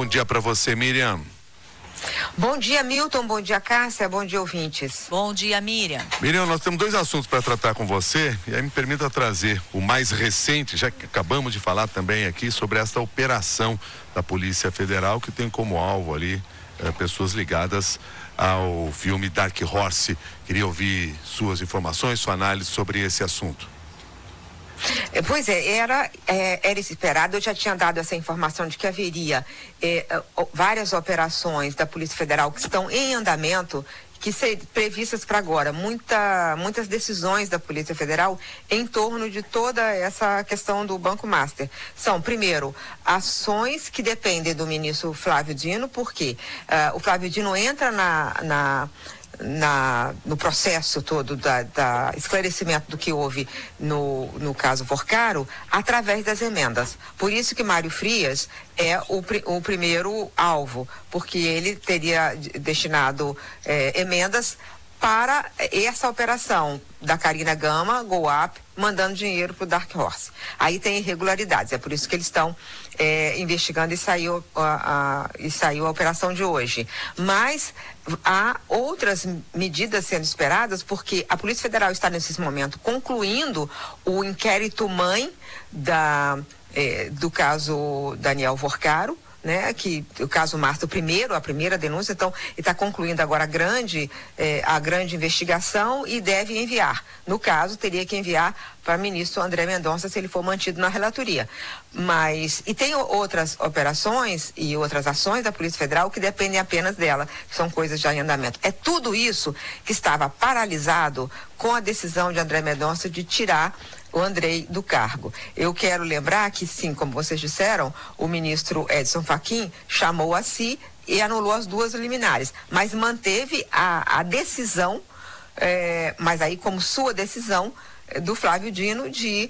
Bom dia para você, Miriam. Bom dia, Milton. Bom dia, Cássia. Bom dia, ouvintes. Bom dia, Miriam. Miriam, nós temos dois assuntos para tratar com você, e aí me permita trazer o mais recente, já que acabamos de falar também aqui sobre esta operação da Polícia Federal, que tem como alvo ali pessoas ligadas ao filme Dark Horse. Queria ouvir suas informações, sua análise sobre esse assunto. Pois é, era esperado. Eu já tinha dado essa informação de que haveria várias operações da Polícia Federal que estão em andamento, que seriam previstas para agora. Muitas decisões da Polícia Federal em torno de toda essa questão do Banco Master. São, primeiro, ações que dependem do ministro Flávio Dino, porque o Flávio Dino entra no processo todo da esclarecimento do que houve no caso Forcaro, através das emendas. Por isso que Mário Frias é o primeiro alvo, porque ele teria destinado emendas para essa operação da Carina Gama, GoUp, mandando dinheiro para o Dark Horse. Aí tem irregularidades, é por isso que eles estão investigando e saiu a operação de hoje. Mas há outras medidas sendo esperadas, porque a Polícia Federal está nesse momento concluindo o inquérito mãe do caso Daniel Forcaro, né, que o caso Master, a primeira denúncia. Então está concluindo agora a grande investigação e deve enviar. No caso, teria que enviar para o ministro André Mendonça se ele for mantido na relatoria. E tem outras operações e outras ações da Polícia Federal que dependem apenas dela, que são coisas já em andamento. É tudo isso que estava paralisado com a decisão de André Mendonça de tirar o Andrei do cargo. Eu quero lembrar que, sim, como vocês disseram, o ministro Edson Fachin chamou a si e anulou as duas liminares, mas manteve a decisão, mas aí como sua decisão, do Flávio Dino de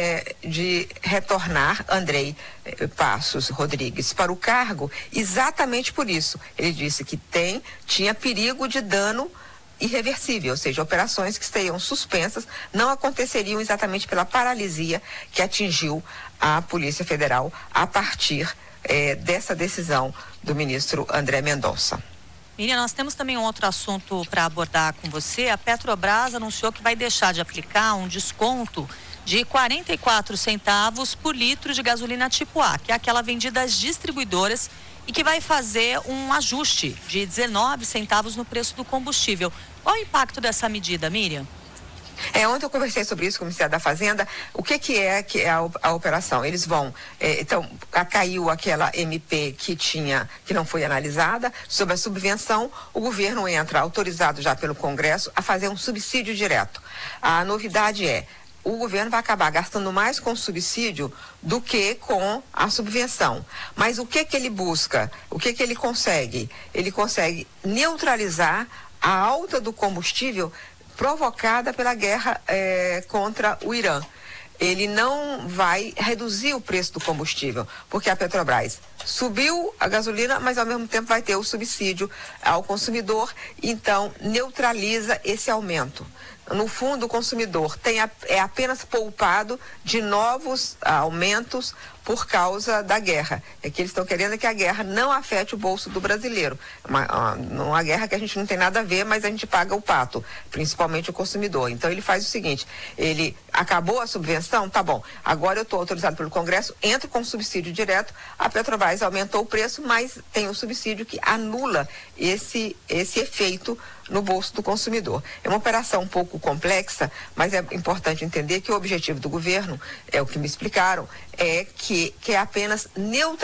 retornar Andrei Passos Rodrigues para o cargo, exatamente por isso. Ele disse que tinha perigo de dano irreversível, ou seja, operações que estariam suspensas não aconteceriam exatamente pela paralisia que atingiu a Polícia Federal a partir dessa decisão do ministro André Mendonça. Miriam, nós temos também um outro assunto para abordar com você. A Petrobras anunciou que vai deixar de aplicar um desconto de 44 centavos por litro de gasolina tipo A, que é aquela vendida às distribuidoras, e que vai fazer um ajuste de 19 centavos no preço do combustível. Qual o impacto dessa medida, Miriam? Ontem eu conversei sobre isso com o Ministério da Fazenda. O que é a operação? Eles vão, então, caiu aquela MP que não foi analisada sobre a subvenção. O governo entra, autorizado já pelo Congresso, a fazer um subsídio direto. A novidade o governo vai acabar gastando mais com o subsídio do que com a subvenção. Mas o que ele busca? O que ele consegue? Ele consegue neutralizar a alta do combustível provocada pela guerra contra o Irã. Ele não vai reduzir o preço do combustível, porque a Petrobras subiu a gasolina, mas ao mesmo tempo vai ter o subsídio ao consumidor, então neutraliza esse aumento. No fundo, o consumidor é apenas poupado de novos aumentos por causa da guerra. É que eles estão querendo que a guerra não afete o bolso do brasileiro. Uma guerra que a gente não tem nada a ver, mas a gente paga o pato, principalmente o consumidor. Então ele faz o seguinte: ele acabou a subvenção, tá bom, agora eu estou autorizado pelo Congresso, entro com subsídio direto. A Petrobras aumentou o preço, mas tem um subsídio que anula esse efeito no bolso do consumidor. É uma operação um pouco complexa, mas é importante entender que o objetivo do governo, é o que me explicaram, que é apenas neutralizar